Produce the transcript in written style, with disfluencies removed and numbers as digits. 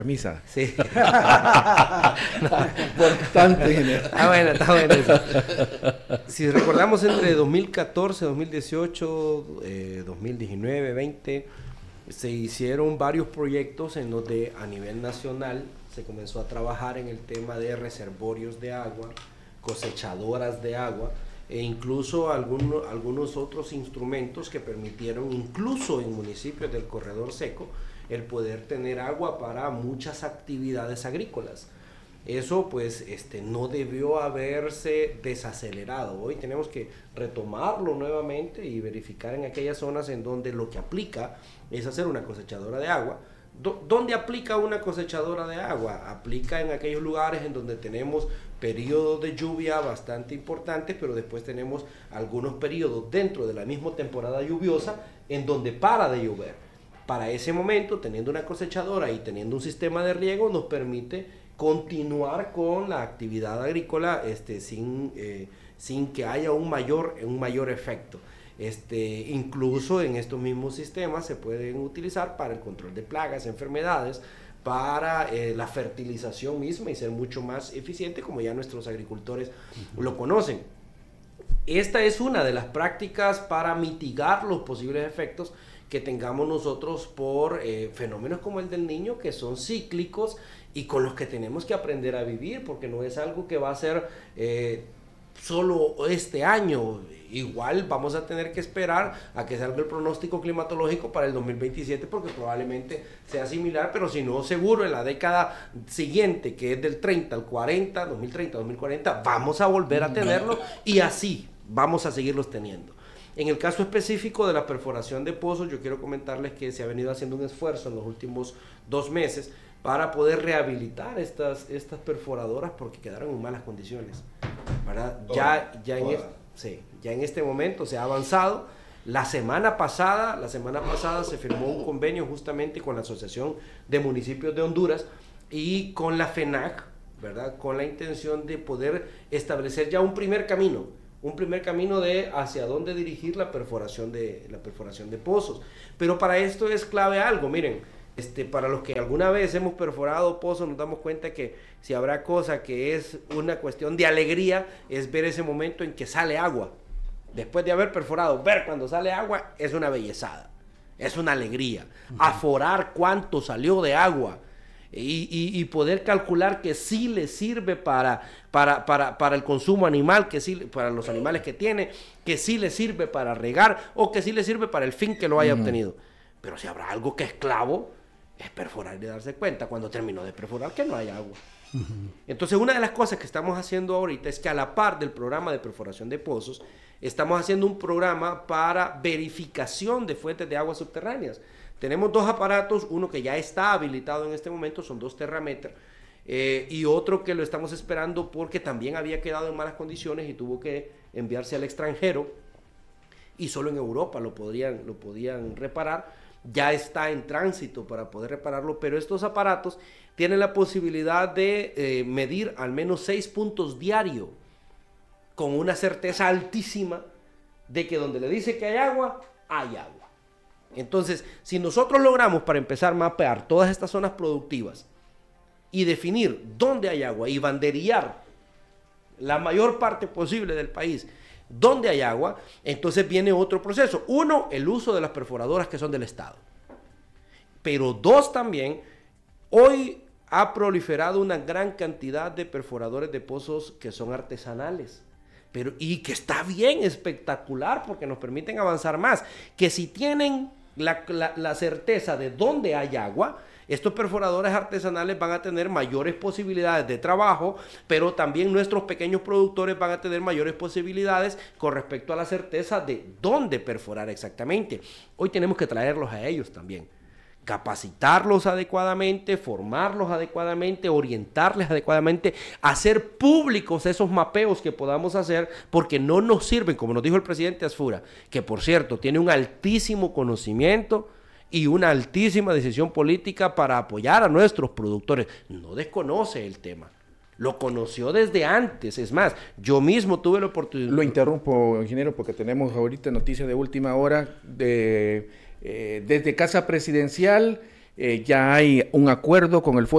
Camisa. Sí. Importante, general. Está bueno eso. Si recordamos entre 2014, 2018, 2019, 20, se hicieron varios proyectos en donde a nivel nacional se comenzó a trabajar en el tema de reservorios de agua, cosechadoras de agua, e incluso algunos otros instrumentos que permitieron, incluso en municipios del corredor seco, el poder tener agua para muchas actividades agrícolas. Eso pues no debió haberse desacelerado. Hoy tenemos que retomarlo nuevamente y verificar en aquellas zonas en donde lo que aplica es hacer una cosechadora de agua. ¿Dónde aplica una cosechadora de agua? Aplica en aquellos lugares en donde tenemos periodos de lluvia bastante importantes, pero después tenemos algunos periodos dentro de la misma temporada lluviosa en donde para de llover. Para ese momento, teniendo una cosechadora y teniendo un sistema de riego, nos permite continuar con la actividad agrícola sin que haya un mayor efecto. Incluso en estos mismos sistemas se pueden utilizar para el control de plagas, enfermedades, para la fertilización misma y ser mucho más eficiente, como ya nuestros agricultores lo conocen. Esta es una de las prácticas para mitigar los posibles efectos que tengamos nosotros por fenómenos como el del Niño, que son cíclicos y con los que tenemos que aprender a vivir, porque no es algo que va a ser solo este año. Igual vamos a tener que esperar a que salga el pronóstico climatológico para el 2027, porque probablemente sea similar, pero si no, seguro en la década siguiente, que es del 30 al 40, 2030, 2040, vamos a volver a tenerlo y así vamos a seguirlos teniendo. En el caso específico de la perforación de pozos, yo quiero comentarles que se ha venido haciendo un esfuerzo en los últimos 2 meses para poder rehabilitar estas perforadoras porque quedaron en malas condiciones, ¿verdad? Ya en este momento se ha avanzado. La semana pasada se firmó un convenio justamente con la Asociación de Municipios de Honduras y con la FENAC, ¿verdad? Con la intención de poder establecer ya un primer camino de hacia dónde dirigir la perforación de pozos. Pero para esto es clave algo, miren, para los que alguna vez hemos perforado pozos, nos damos cuenta que si habrá cosa que es una cuestión de alegría, es ver ese momento en que sale agua. Después de haber perforado, ver cuando sale agua es una bellezada, es una alegría. Aforar cuánto salió de agua. Y poder calcular que sí le sirve para el consumo animal, que sí para los animales que tiene, que sí le sirve para regar o que sí le sirve para el fin que lo haya obtenido. Pero si habrá algo que es clavo, es perforar y darse cuenta cuando terminó de perforar que no hay agua. Entonces, una de las cosas que estamos haciendo ahorita es que a la par del programa de perforación de pozos, estamos haciendo un programa para verificación de fuentes de aguas subterráneas. Tenemos 2 aparatos, uno que ya está habilitado en este momento, son 2 Terrameter, y otro que lo estamos esperando porque también había quedado en malas condiciones y tuvo que enviarse al extranjero, y solo en Europa lo podían reparar. Ya está en tránsito para poder repararlo, pero estos aparatos tienen la posibilidad de medir al menos 6 puntos diario, con una certeza altísima de que donde le dice que hay agua, hay agua. Entonces, si nosotros logramos para empezar a mapear todas estas zonas productivas y definir dónde hay agua y banderillar la mayor parte posible del país donde hay agua, entonces viene otro proceso. 1, el uso de las perforadoras que son del Estado. Pero 2 también, hoy ha proliferado una gran cantidad de perforadores de pozos que son artesanales. Y que está bien, espectacular, porque nos permiten avanzar más. Que si tienen la certeza de dónde hay agua, estos perforadores artesanales van a tener mayores posibilidades de trabajo, pero también nuestros pequeños productores van a tener mayores posibilidades con respecto a la certeza de dónde perforar exactamente. Hoy tenemos que traerlos a ellos también, capacitarlos adecuadamente, formarlos adecuadamente, orientarles adecuadamente, hacer públicos esos mapeos que podamos hacer, porque no nos sirven, como nos dijo el presidente Asfura, que por cierto tiene un altísimo conocimiento y una altísima decisión política para apoyar a nuestros productores. No desconoce el tema, lo conoció desde antes. Es más, yo mismo tuve la oportunidad... Lo interrumpo, ingeniero, porque tenemos ahorita noticia de última hora desde Casa Presidencial. Ya hay un acuerdo con el Fondo